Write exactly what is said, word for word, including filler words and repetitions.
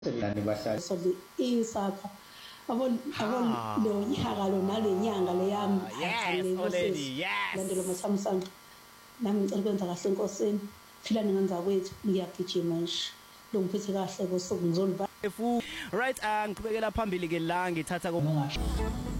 selani bahlali so the isakha abon abon lo nyaka lo nalenyanga leyami yes already yes landelo masamsang nami ngicela kwenza kahle enkosini phila ningenza kwethu ngiyagijima nje lo ngiphethe kahle kosuku ngizoliba right angiqhubekela phambili ke la ngithatha